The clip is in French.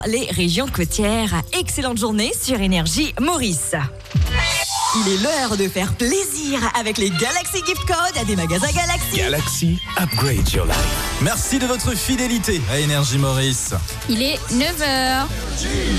les régions côtières. Excellente journée sur Énergie Maurice. Il est l'heure de faire plaisir avec les Galaxy Gift Codes des magasins Galaxy. Galaxy, upgrade your life. Merci de votre fidélité à Énergie Maurice. Il est 9h.